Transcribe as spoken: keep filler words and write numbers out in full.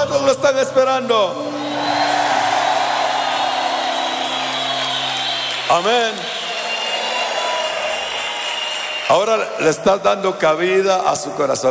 ¿Cuántos lo están esperando? Amén. Ahora le estás dando cabida a su corazón.